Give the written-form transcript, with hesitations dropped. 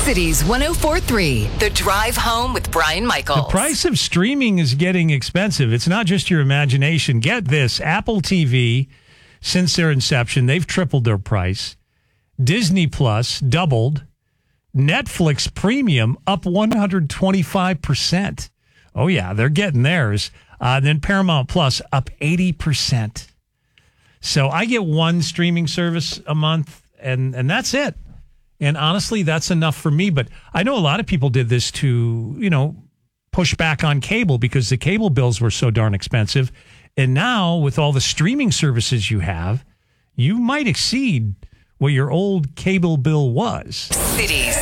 Cities 104.3, The Drive Home with Brian Michaels. The price of streaming is getting expensive. It's not just your imagination. Get this, Apple TV, since their inception, they've tripled their price. Disney Plus doubled. Netflix Premium up 125%. Oh, yeah, they're getting theirs. Then Paramount Plus up 80%. So I get one streaming service a month, and that's it. And honestly, that's enough for me. But I know a lot of people did this to, push back on cable because the cable bills were so darn expensive. And now with all the streaming services you have, you might exceed what your old cable bill was. Cities